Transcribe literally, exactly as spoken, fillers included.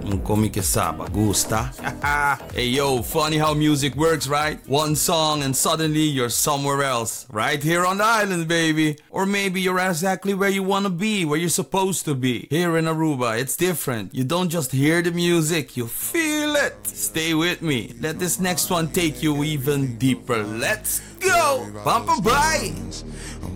Un come que saba, gusta? Hey yo, funny how music works, right? One song and suddenly you're somewhere else. Right here on the island, baby. Or maybe you're exactly where you wanna be, where you're supposed to be. Here in Aruba, it's different. You don't just hear the music, you feel it. Stay with me. Let this next one take you even deeper. Let's go! Bumper bye!